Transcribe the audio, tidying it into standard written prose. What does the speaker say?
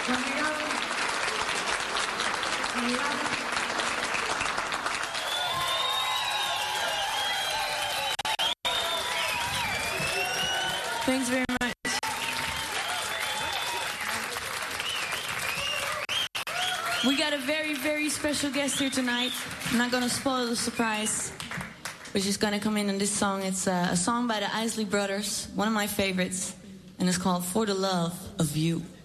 Thanks very much. We got a very, very special guest here tonight. I'm not going to spoil the surprise. We're just going to come in on this song. It's a song by the Isley Brothers, one of my favorites, and it's called For the Love of You.